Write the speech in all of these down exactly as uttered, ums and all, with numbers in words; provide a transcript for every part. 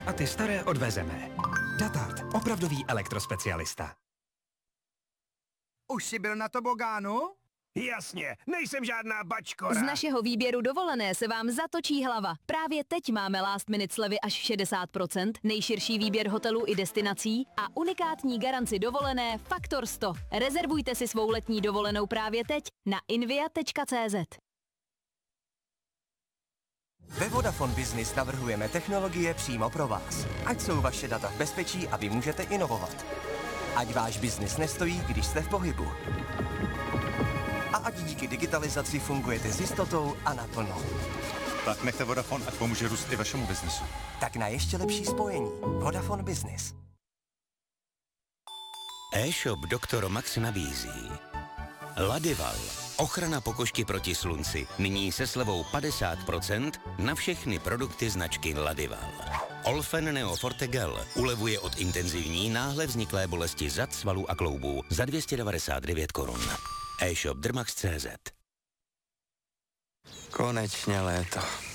A ty staré odvezeme. Datard, opravdový elektrospecialista. Už jsi byl na tobogánu? Jasně, nejsem žádná bačkora. Z našeho výběru dovolené se vám zatočí hlava. Právě teď máme last minute slevy až šedesát procent, nejširší výběr hotelů i destinací a unikátní garanci dovolené Faktor sto. Rezervujte si svou letní dovolenou právě teď na invia tečka cé zet. Ve Vodafone Business navrhujeme technologie přímo pro vás. Ať jsou vaše data v bezpečí a vy můžete inovovat. Ať váš biznis nestojí, když jste v pohybu. A ať díky digitalizaci fungujete s jistotou a naplno. Tak nechte Vodafone, ať pomůže růst i vašemu biznesu. Tak na ještě lepší spojení. Vodafone Business. E-shop doktor Max nabízí Ladival. Ochrana pokožky proti slunci. Nyní se slevou padesát procent na všechny produkty značky Ladival. Olfen Neo Forte Gel ulevuje od intenzivní náhle vzniklé bolesti zad, svalů a kloubů za dvě stě devadesát devět korun. E-shop dermax tečka cé zet. Konečně léto.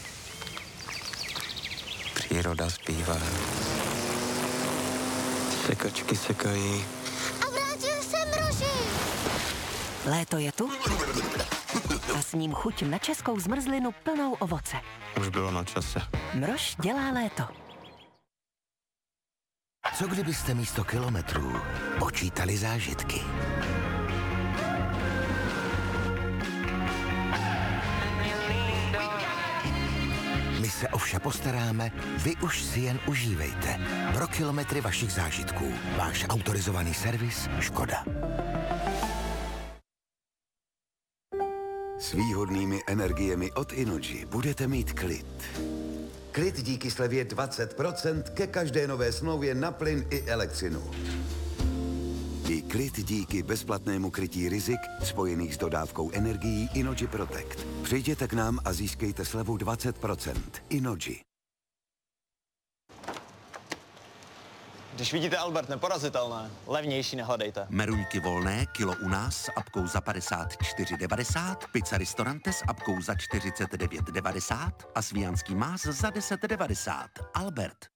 Příroda zpívá. Sekačky sekají. A vrátil se mroží. Léto je tu a s ním chuť na českou zmrzlinu plnou ovoce. Už bylo na čase. Mrož dělá léto. Co kdybyste místo kilometrů počítali zážitky? My se o vše postaráme, vy už si jen užívejte. Pro kilometry vašich zážitků. Váš autorizovaný servis Škoda. S výhodnými energiemi od Innogy budete mít klid. Klid díky slevě dvacet procent ke každé nové smlouvě na plyn i elektřinu. I klid díky bezplatnému krytí rizik spojených s dodávkou energií Innogy Protect. Přijděte k nám a získejte slevu dvacet procent. Innogy. Když vidíte Albert neporazitelné, levnější nehledejte. Meruňky volné, kilo u nás s apkou za padesát čtyři devadesát, pizza Ristorante s apkou za čtyřicet devět devadesát a svíjanský más za deset devadesát. Albert.